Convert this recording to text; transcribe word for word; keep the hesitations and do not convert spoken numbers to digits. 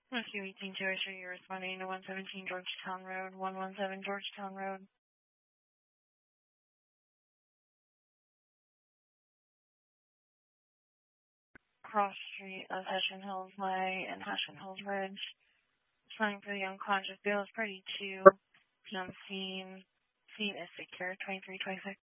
Rescue eighteen two, I show you responding to one seventeen Georgetown Road, one one seven Georgetown Road. Cross street of Hessian Hills Way and Hessian Hills Ridge. Responding for the unconscious Bales Party two. P M scene. Scene is secure, twenty-three twenty-six.